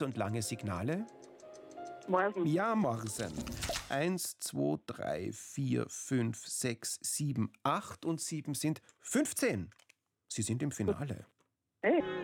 Und lange Signale? Morgen. Ja, Morsen. 1, 2, 3, 4, 5, 6, 7, 8 und 7 sind 15. Sie sind im Finale. Hey.